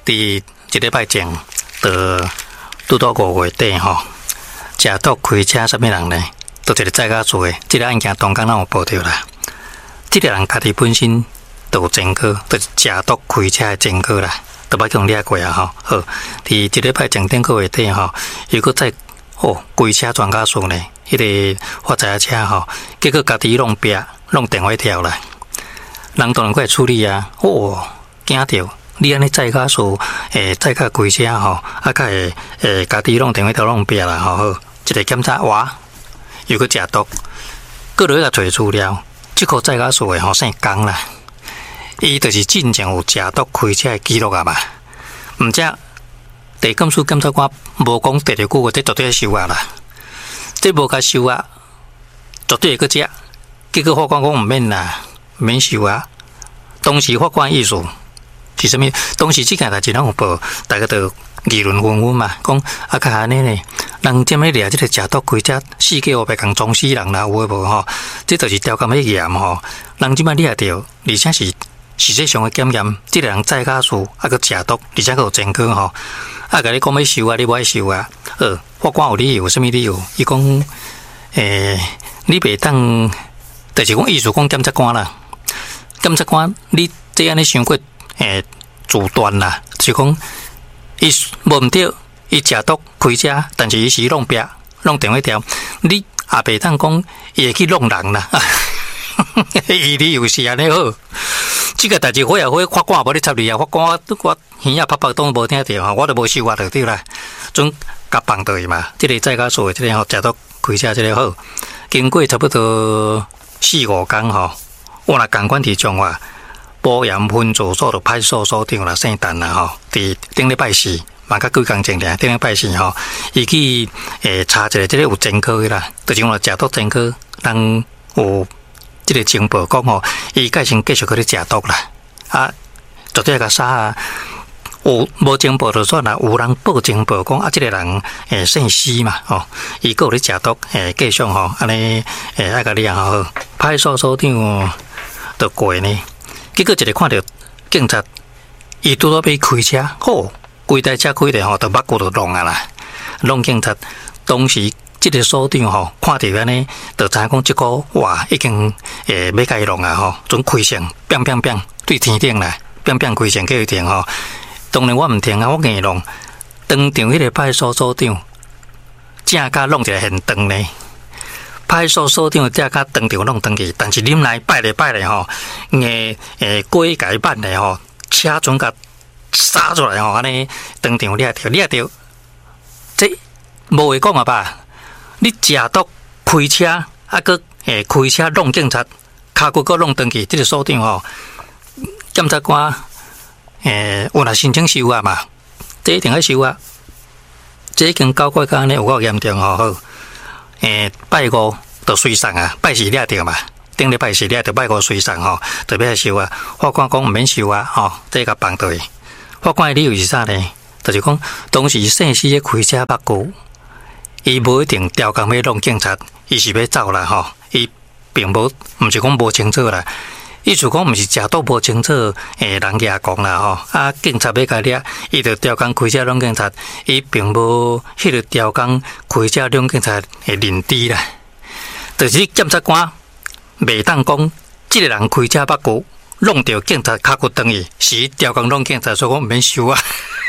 伫一礼拜前，拄到5月底吼，食毒开车什么人呢？都一个在家做的，这个案件东港咱有报道啦。这个人家己本身都有前科，就是食毒开车的前科啦，都捌用掠过啊吼。好，伫一礼拜前顶个月底吼，又搁再开车专家属呢，迄个发财车吼，结果家己弄壁弄电话条啦，人当然过来处理啊。惊着你安尼载驾属载驾开车吼，啊，甲会家己弄电话条弄壁啦吼。好，一个检查哇，又搁食毒，搁落去甲找资料，即个载驾属的吼姓江啦，伊就是真正有食毒开车的记录啊嘛。毋则地检署检察官无讲第二句话，这绝对收押啦，这无甲收押，绝对会搁食。结果法官讲毋免啦，毋免收押。当时法官意思是啥物？当时即件代志咱有报，大家都议论纷纷嘛，讲啊，较安尼呢，人踮咧掠即个食毒开车4个500共撞死人啦，有诶无吼？这就是调监迄严吼，人即摆掠着，而且是实际上诶检验，即个人载驾数啊，佮食毒，而且佮有前科吼，啊，甲你讲要收啊，你无爱收啊？法官有理由，啥物理由？伊讲你袂当，就是讲意思讲检察官啦，检察官你这安尼伤过自断啦，就讲伊无毋对，伊食毒开车，但是伊是弄壁弄电话条，你也袂当讲伊会去弄人啦。伊理由是安尼好，即个代志火也火，法官也无咧插你啊，法官我耳仔拍当无听到吼，我都无收我就对啦，总甲放倒去嘛。即个载驾数的即个吼，食毒开车即个好，经过差不多4-5天吼，我若共款伫中华保盐分驻所的派出所长啦，姓陈啦吼，伫顶礼拜四，嘛甲几工前俩，顶礼拜四吼，伊去查一个即个有前科的啦，就是讲食毒前科，人有即个情报讲吼，伊改先继续去咧食毒啦，啊，绝对甲杀啊！有无情报就算啦，有人报情报讲啊，即个人姓施嘛，吼，伊个有咧食毒，继续吼，安尼爱甲你啊吼，派出所长就过呢。结果一个看到警察，伊拄到要开车，规台车开的吼，就目骨就弄啊啦，弄警察。当时即个所长吼，看到安尼，就知影讲即个哇，已经要甲伊弄啊吼，准开枪，砰砰砰对天顶啦，砰砰开枪叫伊停吼。当然我毋停啊，我硬弄，当场迄个派出所长正甲弄一个现场呢。派出所所长正甲当场弄登去，但是啉来摆咧吼，过改版咧吼，车准甲杀出来吼，安尼当场掠着，这无话讲啊吧？你食毒开车啊，佮开车弄警察，骹骨佮弄登去，这个所长吼，检察官有若申请收押嘛？这一定要收押，这已经搞过安尼有够严重吼好。拜五就随送啊，拜四掠着嘛，顶礼拜四掠着，拜五随送吼，就要收啊。法官讲毋免收啊，吼，这个放倒去。法官的理由是啥呢？就是讲当时姓施的开车目骨，伊无一定调工要弄警察，伊是要走啦吼，伊并无毋是讲无清楚啦。意思讲毋是食毒无清楚，人牙讲啦吼，啊警察要甲掠，伊就调工开车弄警察，伊并无迄个调工开车弄警察的认知啦。就是检察官袂当讲，即个人开车目骨弄着警察骹骨断去，是调工弄警察，所以讲毋免收啊。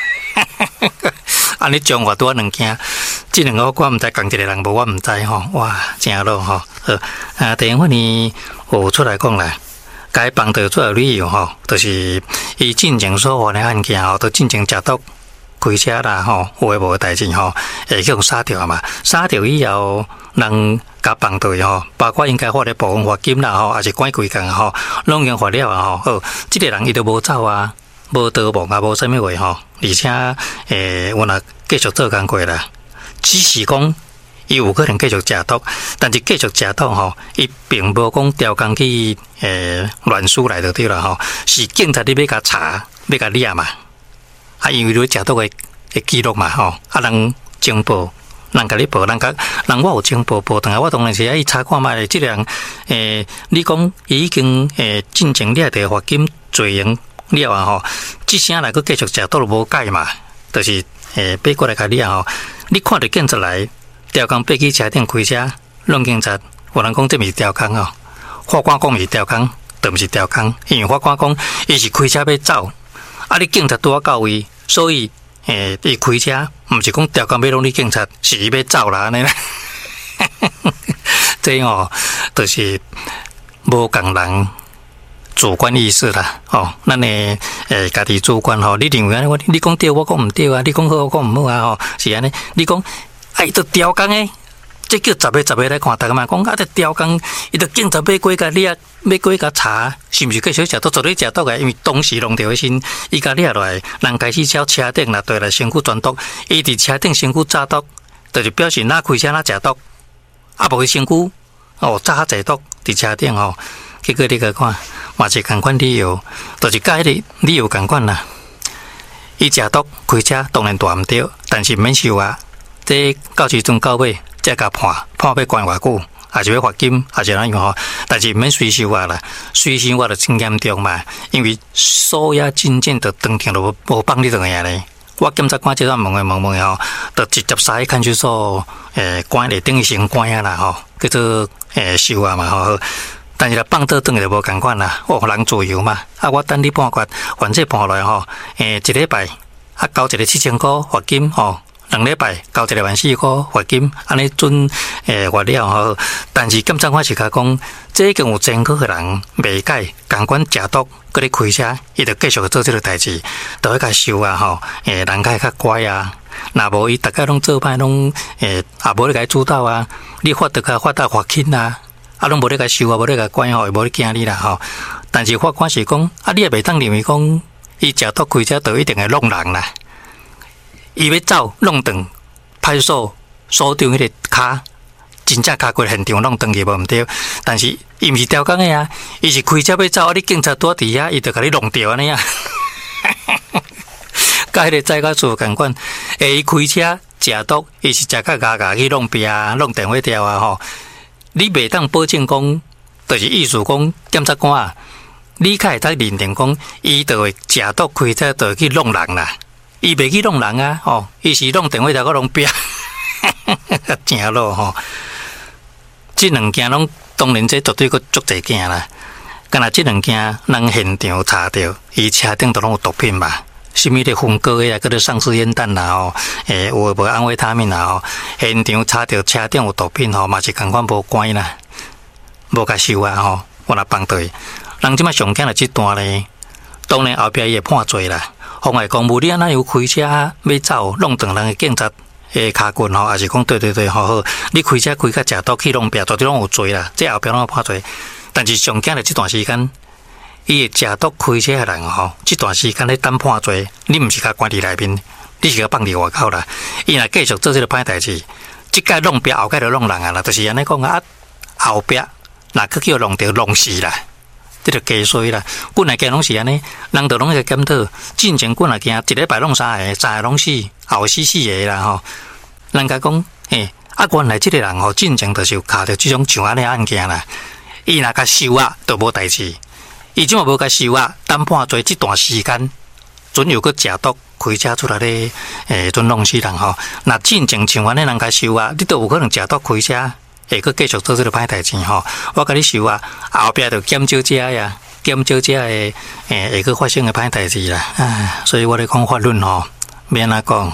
安尼中华拄啊两件，即两个我毋知共一个人无，我毋知吼，哇，真咯吼。第一法呢有出来讲啦。该放倒出来理由吼，就是伊进前所犯的案件吼，都进前食毒开车啦吼，有诶无代志吼，会去互杀掉嘛？杀掉以后，人甲放倒吼，包括应该发的部分罚金啦吼，也是管几工吼，拢已经罚了啊吼。好，即个人伊都无走啊，无逃亡啊，无啥物话吼，而且有若继续做工过啦，只是讲。伊有可能继续食毒，但是继续食毒吼，伊并无讲调工去乱输来就对啦吼，是警察你要甲查，要甲掠嘛，啊因为你食毒的记录嘛吼，啊人情报，人甲你报，人我有情报报，但系我当然是爱查看卖即个人，你讲伊已经进前掠着罚金罪刑了啊吼， 即声来，佮继续食，倒就无解嘛。就是爬过来甲你啊吼，你看到警察来，调工爬去车顶开车，弄警察，有人讲这毋是调工哦。法官讲是调工，就毋是调工，因为法官讲伊是开车要走，啊，你警察拄啊到位，所以伊开车，毋是讲调工要弄你警察，是伊要走啦安尼啦。这哦，就是无共人主观意识啦。哦，咱诶家己主观吼，你认为安尼，你讲对，我讲毋对啊，你讲好，我讲毋好啊，吼，是安尼。你讲伊着调工诶，这叫十个来看，逐个嘛讲啊，这调工，伊着警察要过甲你啊，要过甲查，是毋是继续食到做咧食到个？因为当时弄着迄身，伊甲掠落来，人开始超车顶啦，对啦，身躯全毒，伊伫车顶身躯炸毒，就是表示哪开车哪食毒。啊，无伊身躯哦，炸较济毒伫车顶吼，结果你个看，嘛是共款理由，就是甲迄个理由共款啦。伊食毒开车当然大毋对，但是免受啊。这到时阵到尾再甲判要关偌久，也是要罚金，也是怎样吼？但是免随收啊啦，随收我就真严重嘛，因为所有证件都当庭都无放你倒去咧。我检察官这阵问吼，就直接杀去看守所，关咧等于先关啊啦吼，叫做收啊嘛吼。但是啦，放倒转去就无共款啦，哦，人自由嘛。啊，我等你判决，反正判落来吼，一礼拜啊交一个7000块罚金吼，2礼拜交1万4块罚金，安尼准罚了吼。但是检察官是甲讲，这已经有前科的人未改，共款食毒。佮你开车，伊就继续做这个代志，就要甲收啊吼，人家较乖啊。若无伊，大家拢做歹，拢也无咧甲主导啊。你发得甲发到罚轻啊，啊，拢无咧甲收啊，无咧甲管吼，也无咧惊你啦吼。但是法官是讲，啊，你也袂当认为讲，伊食毒开车就一定会弄人啦。伊要走弄断派出所所长迄个卡。真正卡过现场弄登去无毋对，但是伊毋是调工的啊，伊是开车要走，啊你警察拄伫遐，伊就甲你弄掉安尼啊。甲迄个在甲厝共款，伊开车食毒，伊是食较牙去弄壁啊，弄电话条啊吼。你袂当保证讲，就是意思讲检察官啊，你较会当认定讲，伊就会食毒开车就会去弄人啦。伊袂去弄人啊，吼，伊是弄电话条，佮弄壁，正咯吼。这两件拢当然这绝对个足侪件啦。敢若这两件，人现场查到，伊车顶都拢有毒品嘛，什么的分割呀，搁咧丧尸烟弹啦吼，有无安慰他命啦吼，现场查到车顶有毒品吼，嘛是共款无关啦，无甲收啊吼，我若放对，人即马上惊了这段咧，当然后壁伊会判罪啦。妨碍公务，你安那有开车要走，弄断人的警察。骹棍吼，也是讲对好，你开车开甲食毒去弄壁，绝对拢有罪啦。这后壁拢有判罪，但是上惊的这段时间，伊会食毒开车的人吼，这段时间咧等判罪，你毋是甲关伫内面，你是甲放伫外口啦。伊若继续做这个歹代志，即届弄壁，后届就弄人啊啦，就是安尼讲啊，后壁若去叫弄着弄死啦。这就加衰啦，本来加拢是安尼，人就拢会检讨，进前本来惊一礼拜弄3个，3个拢死，后死4个啦吼。人家讲，原来这个人吼，进前就是卡着这种像安尼案件啦。伊若甲收啊，就无代志；伊即嘛无甲收啊，等判罪这段时间，准有个食毒开车出来咧，准弄死人吼。若进前像安尼人甲收啊，你都有可能食毒开车。会阁继续做这个歹代志吼，我甲你收啊，后壁就减少这呀，减少这个会阁发生的歹代志啦。所以我咧讲法律吼，免安讲，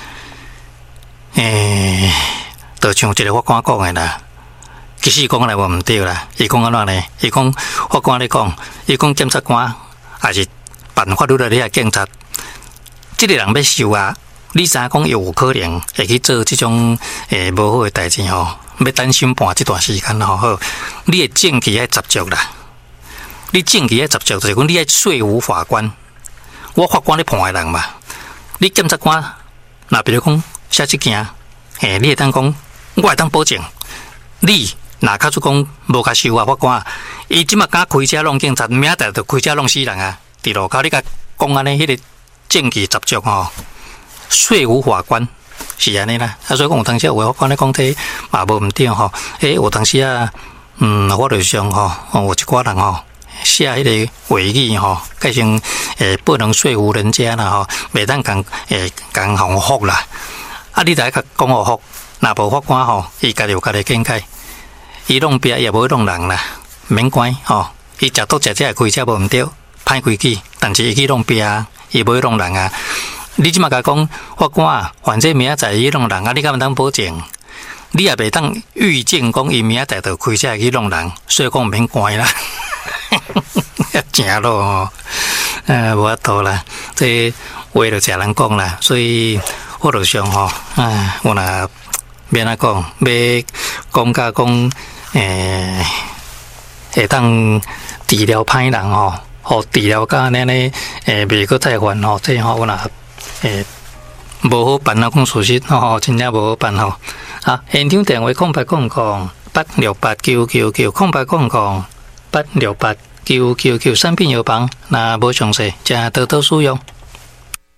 就像一个法官讲的啦，其实讲来无毋对啦。伊讲安怎呢？伊讲法官咧讲，伊讲检察官也是办法律咧警察，这个人要收啊，你知影讲有可能会去做这种无好的代志吼。要等审判这段时间吼，好，你的证据要十足啦。你证据要十足，就是讲你要说服法官。我法官咧判的人嘛，你检察官，那比如讲写这件，你会当讲，我会当保证，你若卡出讲无甲收啊，法官，伊即马敢开车弄警察，明仔就开车弄死人啊！伫路口你甲讲安尼，迄个证据十足吼，说服法官。是安尼啦，所以讲有当时有法官咧讲这嘛无毋对吼。有当时啊，我就想吼，有一寡人吼， 写迄个话语吼，改成不能说服人家啦吼，袂当讲互服啦。啊，你来甲讲互服，若无法官吼，伊家己有家己见解，伊弄壁也无弄人啦，免管吼。伊食毒食开车无毋对，歹规矩，但是伊去弄壁，伊无弄人啊。你即马甲讲法官啊，反正明仔载伊弄人啊，你敢毋当保证？你也袂当预见讲伊明仔载就开车去弄人，所以讲毋免管啦。正咯吼，无法度啦，这话就诚人讲啦，所以我就想吼，我若免啊讲，要讲甲讲，会当治疗歹人吼，互治疗甲安尼袂阁再犯吼，这吼我若无好办啊，讲事实吼，真正无好办吼。啊，现场电话08008689990800868999产品邮房，若无详细，请多多使用。